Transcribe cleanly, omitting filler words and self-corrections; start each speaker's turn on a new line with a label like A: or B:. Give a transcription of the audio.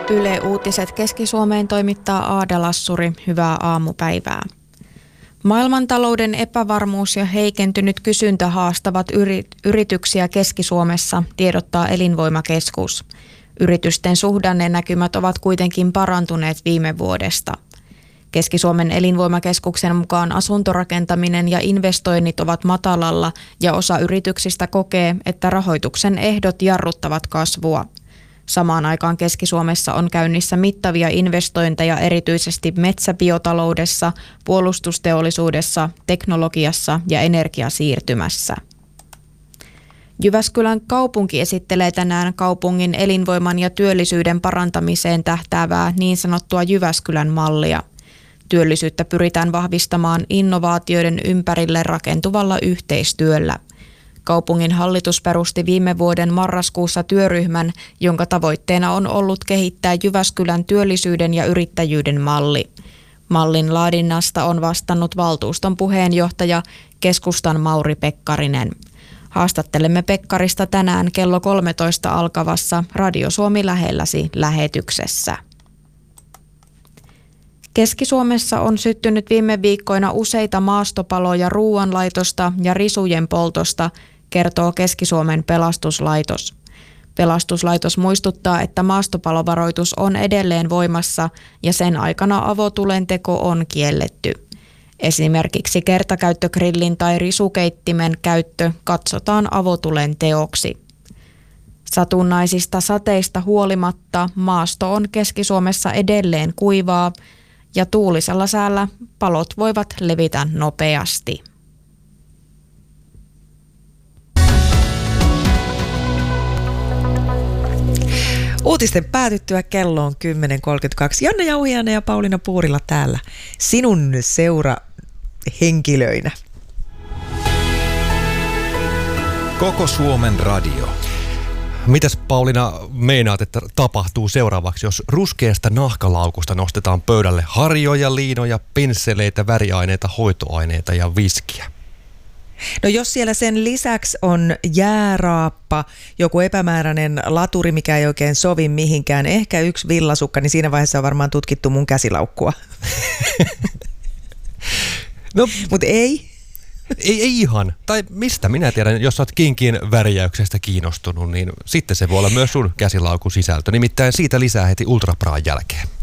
A: Yle Uutiset Keski-Suomeen toimittaa Aada Lassuri. Hyvää aamupäivää. Maailmantalouden epävarmuus ja heikentynyt kysyntä haastavat yrityksiä Keski-Suomessa, tiedottaa Elinvoimakeskus. Yritysten suhdannenäkymät ovat kuitenkin parantuneet viime vuodesta. Keski-Suomen elinvoimakeskuksen mukaan asuntorakentaminen ja investoinnit ovat matalalla ja osa yrityksistä kokee, että rahoituksen ehdot jarruttavat kasvua. Samaan aikaan Keski-Suomessa on käynnissä mittavia investointeja erityisesti metsäbiotaloudessa, puolustusteollisuudessa, teknologiassa ja energiasiirtymässä. Jyväskylän kaupunki esittelee tänään kaupungin elinvoiman ja työllisyyden parantamiseen tähtäävää niin sanottua Jyväskylän mallia. Työllisyyttä pyritään vahvistamaan innovaatioiden ympärille rakentuvalla yhteistyöllä. Kaupungin hallitus perusti viime vuoden marraskuussa työryhmän, jonka tavoitteena on ollut kehittää Jyväskylän työllisyyden ja yrittäjyyden malli. Mallin laadinnasta on vastannut valtuuston puheenjohtaja keskustan Mauri Pekkarinen. Haastattelemme Pekkarista tänään kello 13 alkavassa Radio Suomi lähelläsi -lähetyksessä. Keski-Suomessa on syttynyt viime viikkoina useita maastopaloja ruoanlaitosta ja risujen poltosta, kertoo Keski-Suomen pelastuslaitos. Pelastuslaitos muistuttaa, että maastopalovaroitus on edelleen voimassa ja sen aikana avotulen teko on kielletty. Esimerkiksi kertakäyttögrillin tai risukeittimen käyttö katsotaan avotulen teoksi. Satunnaisista sateista huolimatta maasto on Keski-Suomessa edelleen kuivaa ja tuulisella säällä palot voivat levitä nopeasti.
B: Uutisten päätyttyä kello on 10.32. Janne Jauhiainen ja Pauliina Puurila täällä sinun seurahenkilöinä.
C: Koko Suomen radio.
D: Mitäs Pauliina meinaat, että tapahtuu seuraavaksi, jos ruskeasta nahkalaukusta nostetaan pöydälle harjoja, liinoja, pensseleitä, väriaineita, hoitoaineita ja viskiä?
B: No jos siellä sen lisäksi on jääraappa, joku epämääräinen laturi, mikä ei oikein sovi mihinkään, ehkä yksi villasukka, niin siinä vaiheessa on varmaan tutkittu mun käsilaukkua.
D: No,
B: mut ei.
D: Ei ihan. Tai mistä minä tiedän, jos olet kinkien värjäyksestä kiinnostunut, niin sitten se voi olla myös sun käsilaukun sisältö. Nimittäin siitä lisää heti Ultrapraan jälkeen.